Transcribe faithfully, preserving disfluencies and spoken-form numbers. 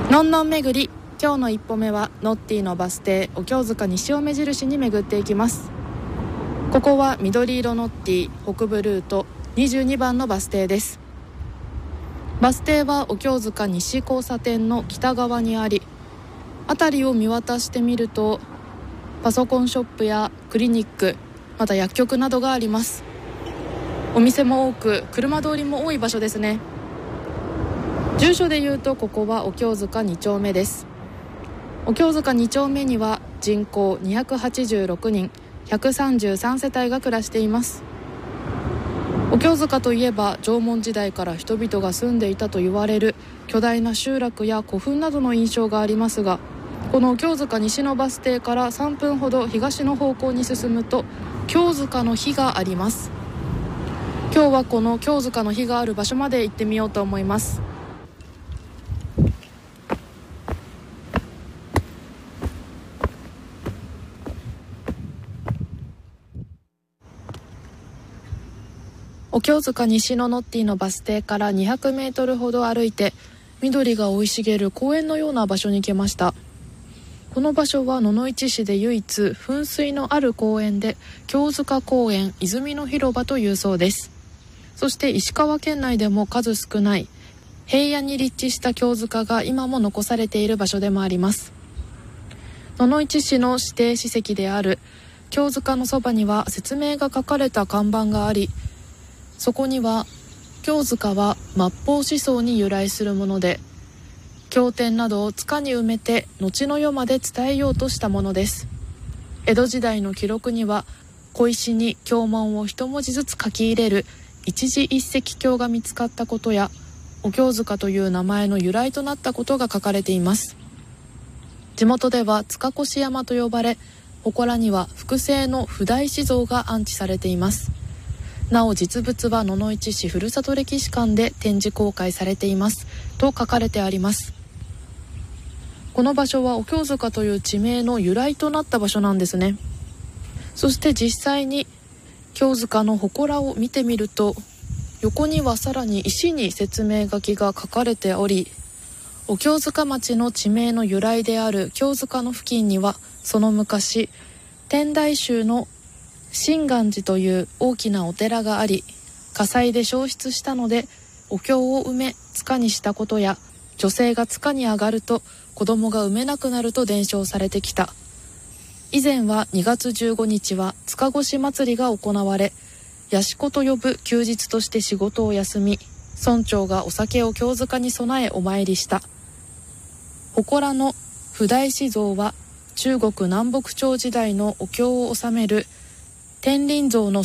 のんのん巡り、今日の一歩目はノッティのバス停お経塚西を目印に巡っていきます。ここは緑色ノッティ北部ルートにじゅうにばんのバス停です。バス停はお経塚西交差点の北側にあり、辺りを見渡してみるとパソコンショップやクリニック、また薬局などがあります。お店も多く車通りも多い場所ですね。住所でいうとここはお経塚に丁目です。お経塚に丁目には人口にひゃくはちじゅうろくにん、ひゃくさんじゅうさんせたいが暮らしています。お経塚といえば縄文時代から人々が住んでいたと言われる巨大な集落や古墳などの印象がありますが、このお経塚西のバス停からさんぷんほど東の方向に進むと経塚の碑があります。今日はこの経塚の碑がある場所まで行ってみようと思います。お経塚西のノッティのバス停からにひゃくメートルほど歩いて緑が生い茂る公園のような場所に来ました。この場所は野々市市で唯一噴水のある公園で、経塚公園泉の広場というそうです。そして石川県内でも数少ない平野に立地した経塚が今も残されている場所でもあります。野々市市の指定史跡である経塚のそばには説明が書かれた看板があり、そこには経塚は末法思想に由来するもので、経典などを塚に埋めて後の世まで伝えようとしたものです。江戸時代の記録には小石に経文を一文字ずつ書き入れる一字一石経が見つかったことや、お経塚という名前の由来となったことが書かれています。地元では塚越山と呼ばれ、祠には複製の不大師像が安置されています。なお実物は野々市市ふるさと歴史館で展示公開されていますと書かれてあります。この場所はお経塚という地名の由来となった場所なんですね。そして実際に経塚の祠を見てみると、横にはさらに石に説明書きが書かれており、お経塚町の地名の由来である経塚の付近にはその昔天台宗の真願寺という大きなお寺があり、火災で焼失したのでお経を埋め塚にしたことや、女性が塚に上がると子供が産めなくなると伝承されてきた。以前はにがつじゅうごにちは塚越祭りが行われ、やしこと呼ぶ休日として仕事を休み、村長がお酒を経塚に備えお参りした。祠の不大師像は中国南北朝時代のお経を収める天輪像の